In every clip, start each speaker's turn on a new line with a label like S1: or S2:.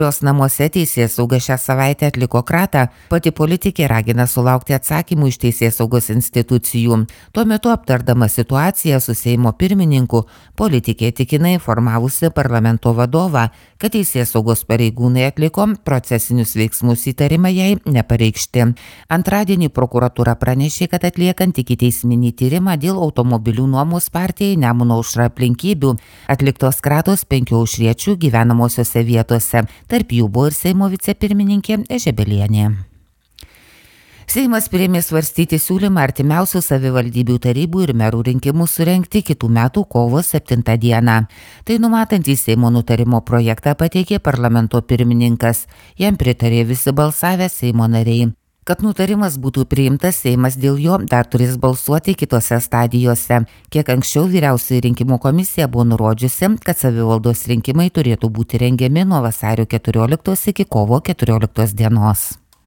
S1: Jos namuose Teisėsauga šią savaitę atliko kratą, pati politikė ragina sulaukti atsakymų iš Teisėsaugos institucijų. Tuo metu aptardama situaciją su Seimo pirmininku, politikė tikina informavusi parlamento vadovą, kad Teisėsaugos pareigūnai atliko procesinius veiksmus, įtarimai jai nepareikšti. Antradienį prokuratūra pranešė, kad atliekant ikiteisminį tyrimą dėl automobilių nuomos partijai Nemuno aušra aplinkybių atliktos kratos 5 aušriečių gyvenamosiose vietose. Tarp jų buvo ir Seimo vicepirmininkė Ežebelienė. Seimas priėmė svarstyti siūlymą artimiausių savivaldybių tarybų ir merų rinkimų surengti kitų metų kovo 7 dieną. Tai numatantys Seimo nutarimo projektą pateikė parlamento pirmininkas. Jam pritarė visi balsavę Seimo nariai. Kad nutarimas būtų priimtas, Seimas dėl jo dar turės balsuoti kitose stadijose. Kiek anksčiau Vyriausioji rinkimų komisija buvo nurodžiusi, kad savivaldos rinkimai turėtų būti rengiami nuo vasario 14 iki kovo 14 dienos.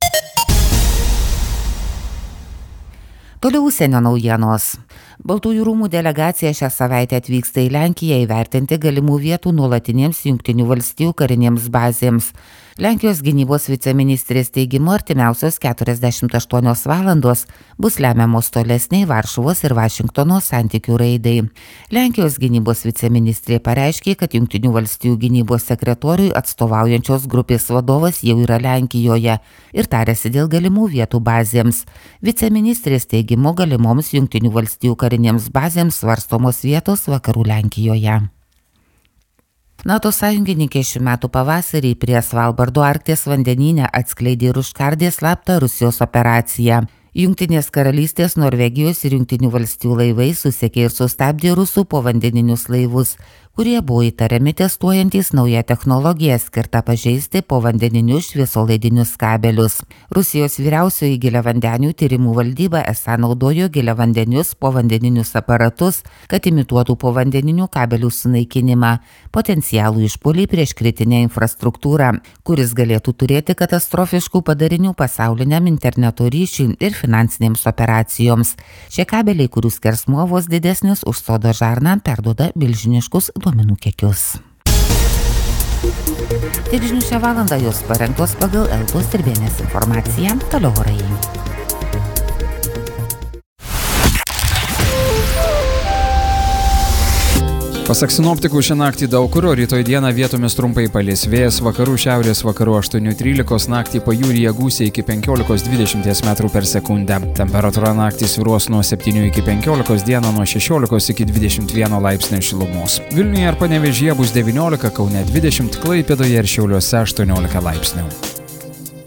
S1: Toliau užsienio naujienos. Baltųjų rūmų delegacija šią savaitę atvyksta į Lenkiją įvertinti galimų vietų nuolatinėms Jungtinių valstijų karinėms bazėms. Lenkijos gynybos viceministrės teigimu artimiausios 48 valandos bus lemiamos tolesniai Varšuvos ir Vašingtono santykių raidai. Lenkijos gynybos viceministrė pareiškė, kad Jungtinių valstijų gynybos sekretoriui atstovaujančios grupės vadovas jau yra Lenkijoje ir tarėsi dėl galimų vietų bazėms. Viceministrės teigimu galimoms Jungtinių valstijų karinėms bazėms svarstomos vietos vakarų Lenkijoje. NATO sąjungininkė šių metų pavasarį prie Svalbardo Arkties vandenyne atskleidė ir užkardė slaptą Rusijos operaciją. Jungtinės karalystės, Norvegijos ir Jungtinių valstijų laivai susekė ir sustabdė rusų povandeninius laivus, kurie buvo įtariami testuojantys naują technologiją skirtą pažeisti povandeninius šviesolaidinius kabelius. Rusijos vyriausioji giliavandenių tyrimų valdyba esą naudojo giliavandenius povandeninius aparatus, kad imituotų povandeninių kabelių sunaikinimą, potencialų išpuolį prieš kritinę infrastruktūrą, kuris galėtų turėti katastrofiškų padarinių pasauliniam interneto ryšiui ir finansinėms operacijoms. Šie kabeliai, kurių skersmuo vos didesnis už sodo žarną, perduoda milžiniškus duomenų kiekius. Tiek žinių šią valandą, jos parengtos pagal Eltos ir Bėnės informaciją. Toliau orai.
S2: Pasak sinoptikų, šią naktį daug kur, o rytoj dieną vietomis trumpai palis. Vėjas vakarų šiaurės vakarų 8-13, naktį pajūryje gūsiai iki 15-20 metrų per sekundę. Temperatūra naktį svyruos nuo 7 iki 15, dieną nuo 16 iki 21 laipsnių šilumos. Vilniuje ir Panevėžyje bus 19, Kaune 20, Klaipėdoje ir Šiauliuose 18 laipsnių.